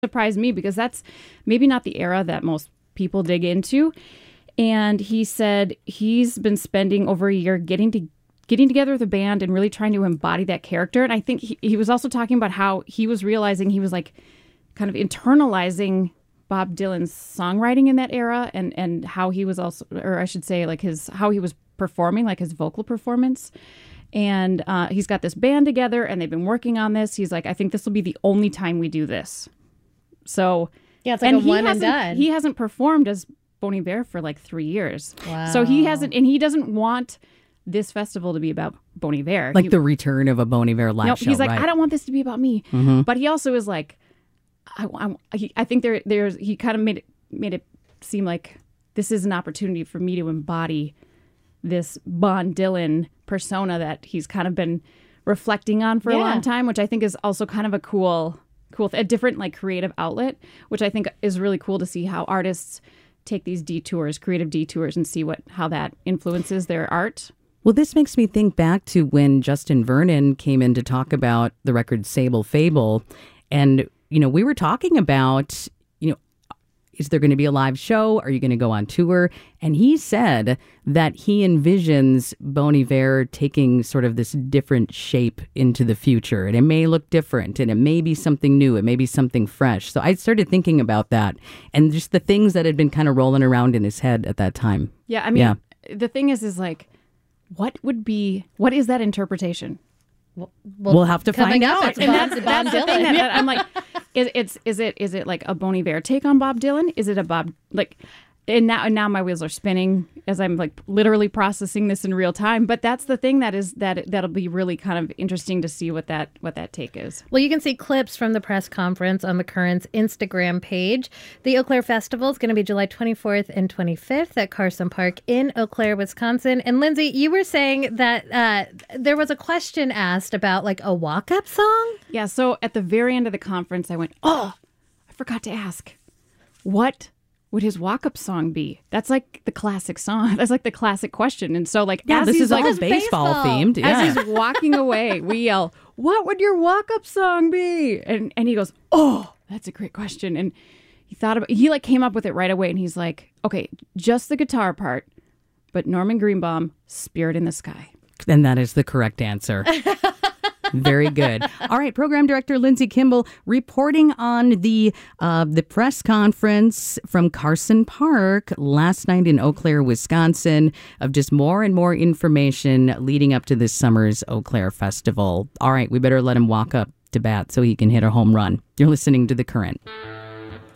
surprised me because that's maybe not the era that most people dig into. And he said he's been spending over a year getting together with a band and really trying to embody that character. And I think he was also talking about how he was realizing he was like kind of internalizing Bob Dylan's songwriting in that era and how he was also, or I should say like how he was performing, like his vocal performance. And he's got this band together and they've been working on this. He's like, I think this will be the only time we do this. So yeah, it's like a one and done. He hasn't performed as Bon Iver for like 3 years. Wow. So he hasn't, and he doesn't want this festival to be about Bon Iver. Like the return of a Bon Iver live show. He's like, right? I don't want this to be about me. Mm-hmm. But he also is like, I think there's he kind of made it seem like this is an opportunity for me to embody this Bon Dylan persona that he's kind of been reflecting on for a long time, which I think is also kind of a different like creative outlet, which I think is really cool to see how artists take these creative detours, and see how that influences their art. Well, this makes me think back to when Justin Vernon came in to talk about the record Sable Fable. And, we were talking about, is there going to be a live show? Are you going to go on tour? And he said that he envisions Bon Iver taking sort of this different shape into the future. And it may look different, and it may be something new. It may be something fresh. So I started thinking about that and just the things that had been kind of rolling around in his head at that time. Yeah, I mean, the thing is like, what is that interpretation? We'll have to find out. And that's the thing that I'm like, is it like a Bon Iver take on Bob Dylan? Is it a Bob like? And now my wheels are spinning as I'm like literally processing this in real time. But that's the thing that'll be really kind of interesting to see what that take is. Well, you can see clips from the press conference on the Current's Instagram page. The Eau Claire Festival is going to be July 24th and 25th at Carson Park in Eau Claire, Wisconsin. And Lindsay, you were saying that there was a question asked about like a walk-up song? Yeah. So at the very end of the conference, I went, I forgot to ask, what would his walk-up song be? That's like the classic song. That's like the classic question. And so like, this is all baseball themed. Yeah. As he's walking away, we yell, what would your walk-up song be? And he goes, that's a great question. And he like came up with it right away. And he's like, okay, just the guitar part, but Norman Greenbaum, Spirit in the Sky. And that is the correct answer. Very good. All right, Program Director Lindsay Kimball reporting on the press conference from Carson Park last night in Eau Claire, Wisconsin, of just more and more information leading up to this summer's Eau Claire Festival. All right, we better let him walk up to bat so he can hit a home run. You're listening to The Current.